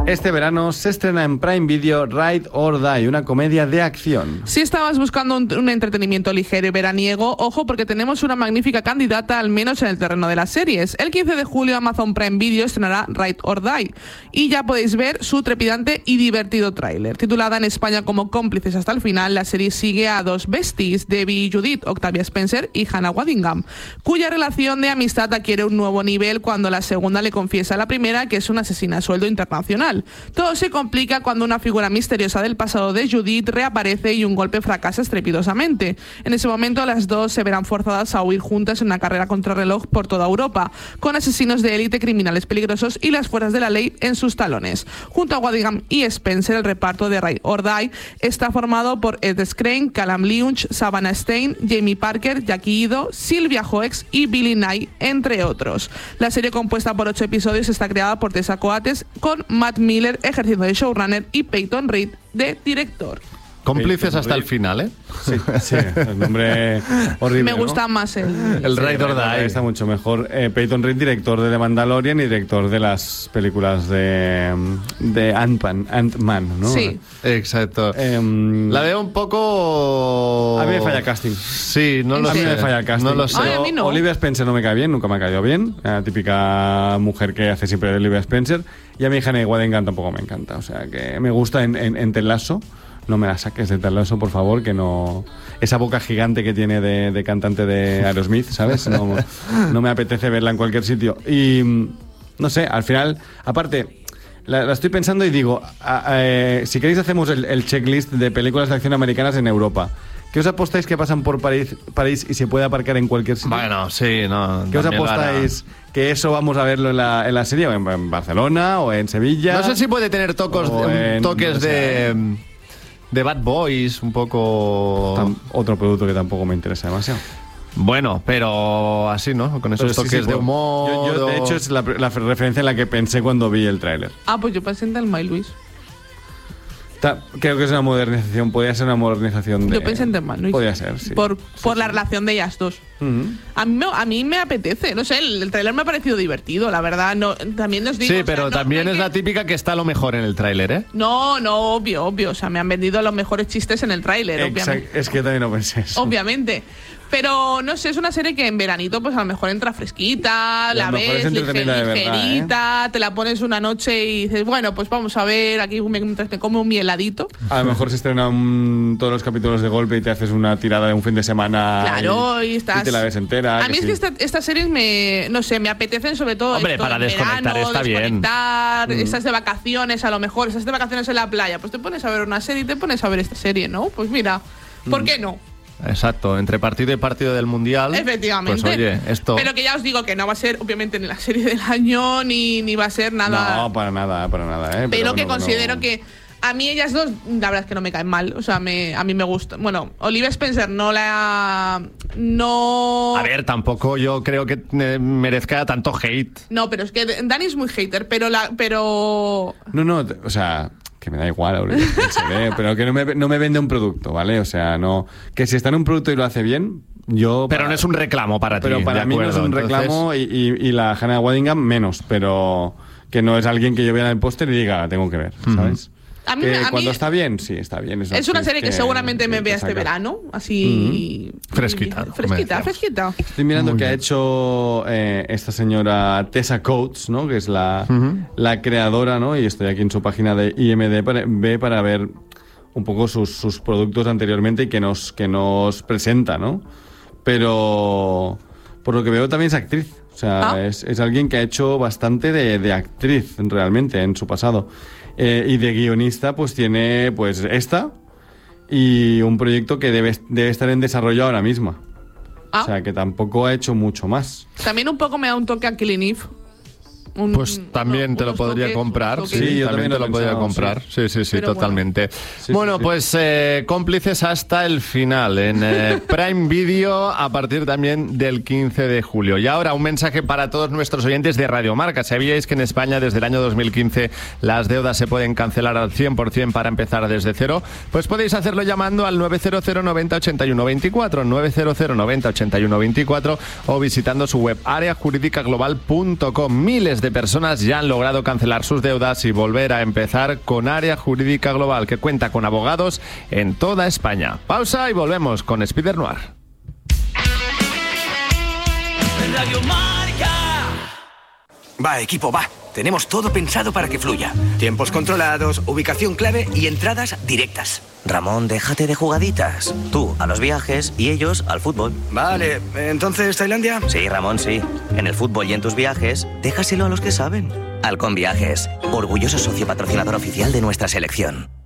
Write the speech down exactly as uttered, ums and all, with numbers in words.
Este verano se estrena en Prime Video Ride or Die, una comedia de acción. Si estabas buscando un, un entretenimiento ligero y veraniego, ojo porque tenemos una magnífica candidata, al menos en el terreno de las series. El quince de julio Amazon Prime Video estrenará Ride or Die y ya podéis ver su trepidante y divertido tráiler. Titulada en España como Cómplices hasta el final, la serie sigue a dos besties, Debbie y Judith, Octavia Spencer y Hannah Waddingham, cuya relación de amistad adquiere un nuevo nivel cuando la segunda le confiesa a la primera que es una asesina a sueldo internacional. Todo se complica cuando una figura misteriosa del pasado de Judith reaparece y un golpe fracasa estrepitosamente. En ese momento las dos se verán forzadas a huir juntas en una carrera contrarreloj por toda Europa, con asesinos de élite, criminales peligrosos y las fuerzas de la ley en sus talones. Junto a Waddingham y Spencer, el reparto de Ride or Die está formado por Ed Skrein, Callum Lynch, Savannah Stein, Jamie Parker, Jackie Ido, Sylvia Hoeks y Billy Nye, entre otros. La serie, compuesta por ocho episodios, está creada por Tessa Coates, con Matt Miller ejerciendo de showrunner y Peyton Reed de director. Cómplices hasta el final, ¿eh? Sí, sí, el nombre horrible. Me gusta ¿no? más el... El sí, Ride or Die. Está mucho mejor. Eh, Peyton Reed, director de The Mandalorian y director de las películas de, de Ant-Man, Ant-Man, ¿no? Sí. Exacto. Eh, La veo un poco... A mí me falla el casting. Sí, no lo A mí sé. me falla el casting. No lo sé. Ay, a mí no. Olivia Spencer no me cae bien, nunca me ha caído bien. La típica mujer que hace siempre de Olivia Spencer. Y a mí Hannah Waddingham tampoco me encanta. O sea, que me gusta en, en, en Ted Lasso. No me la saques de Ted Lasso, por favor, que no... Esa boca gigante que tiene de, de cantante de Aerosmith, ¿sabes? No, no me apetece verla en cualquier sitio. Y, no sé, al final... Aparte, la, la estoy pensando y digo, a, a, eh, si queréis hacemos el, el checklist de películas de acción americanas en Europa. ¿Qué os apostáis que pasan por París, París y se puede aparcar en cualquier sitio? Bueno, sí, no. ¿Qué os apostáis que eso vamos a verlo en la, en la serie? ¿O en, en Barcelona o en Sevilla? No sé si puede tener tocos, en, toques no sé, de... de Bad Boys, un poco... Tam, otro producto que tampoco me interesa demasiado. Bueno, pero así, ¿no? Con esos Pero sí, toques sí, de pues, humor... Yo, yo, de hecho, es la, la referencia en la que pensé cuando vi el tráiler. Ah, pues yo pensé en Thelma y Luis. Ta, creo que es una modernización, podría ser una modernización de... Yo pensé en Thelma y Luis. Podría ser, sí. Por, sí, por sí. la relación de ellas dos. Uh-huh. A mí, me, a mí me apetece, no sé, el, el tráiler me ha parecido divertido, la verdad. No, también os digo... Sí, o sea, pero no, también no es que... la típica que está a lo mejor en el tráiler, ¿eh? No, no, obvio, obvio. O sea, me han vendido los mejores chistes en el tráiler, obviamente. Es que yo también lo pensé eso. Obviamente. Pero, no sé, es una serie que en veranito pues a lo mejor entra fresquita, la ves, entretenida de verdad, ligerita, ¿eh? te la pones una noche y dices, bueno, pues vamos a ver, aquí mientras me como un mieladito. A lo mejor se estrenan todos los capítulos de golpe y te haces una tirada de un fin de semana. Claro, y, y estás... y te la ves entera. A mí que es sí. que esta, estas series me, no sé, me apetecen sobre todo. Hombre, esto, para en desconectar verano, está bien. desconectar, Mm. estás de vacaciones a lo mejor, estás de vacaciones en la playa, pues te pones a ver una serie y te pones a ver esta serie, ¿no? Pues mira, ¿por Mm. qué no? Exacto, entre partido y partido del Mundial. Efectivamente. Pues oye, esto... Pero que ya os digo que no va a ser, obviamente, ni la serie del año, ni, ni va a ser nada... No, para nada, para nada, ¿eh? Pero, Pero que bueno, considero no... que a mí ellas dos, la verdad es que no me caen mal. O sea, me, a mí me gusta. Bueno, Olivia Spencer no la... No... A ver, tampoco yo creo que eh, merezca tanto hate. No, pero es que Dani es muy hater, pero la... Pero... No, no, o sea... Que me da igual, Olivia Spencer, ¿eh? Pero que no me, no me vende un producto, ¿vale? O sea, no... Que si está en un producto y lo hace bien, yo... Pero para, no es un reclamo para ti. Pero para de mí acuerdo, no es un entonces... reclamo y, y, y la Hannah Waddingham menos, pero que no es alguien que yo vea en el póster y diga, tengo que ver, ¿sabes? Uh-huh. A mí, que a mí cuando está bien, sí, está bien. Es una serie que, que seguramente me vea este verano, así... Uh-huh. Fresquita. Fresquita, fresquita. Estoy mirando Muy que bien. ha hecho eh, esta señora Tessa Coates, ¿no? Que es la, Uh-huh. la creadora, ¿no? Y estoy aquí en su página de I M D B para ver un poco sus, sus productos anteriormente y que nos, que nos presenta, ¿no? Pero por lo que veo también es actriz. O sea, Ah. es, es alguien que ha hecho bastante de, de actriz realmente en su pasado. Eh, y de guionista pues tiene pues esta y un proyecto que debe, debe estar en desarrollo ahora mismo. Ah. O sea, que tampoco ha hecho mucho más. También un poco me da un toque a Killing Eve. Un, Pues también no, te lo unos podría toques, comprar. unos Sí, toques. Sí, yo también también te lo lo he podría pensado, comprar. Sí, sí, sí, Pero totalmente. bueno. Sí, bueno, sí, sí. pues eh, cómplices hasta el final en eh, Prime Video a partir también del quince de julio. Y ahora un mensaje para todos nuestros oyentes de Radio Marca. ¿Sabíais que en España desde el año dos mil quince las deudas se pueden cancelar al cien por ciento para empezar desde cero? Pues podéis hacerlo llamando al nueve cero cero noventa ochenta y uno veinticuatro, nueve cero cero noventa ochenta y uno veinticuatro o visitando su web área jurídica global punto com. Miles de de personas ya han logrado cancelar sus deudas y volver a empezar con Área Jurídica Global, que cuenta con abogados en toda España. Pausa y volvemos con Spider Noir. Radio Marca. Va, equipo, va. Tenemos todo pensado para que fluya. Tiempos controlados, ubicación clave y entradas directas. Ramón, déjate de jugaditas. Tú a los viajes y ellos al fútbol. Vale, ¿entonces Tailandia? Sí, Ramón, sí. En el fútbol y en tus viajes, déjaselo a los que saben. Halcón Viajes, orgulloso socio patrocinador oficial de nuestra selección.